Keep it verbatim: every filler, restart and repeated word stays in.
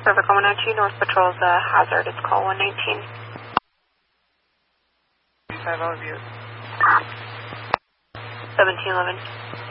Perfect, one oh two, North Patrol's uh, hazard. It's call one nineteen. Five overview. seventeen eleven.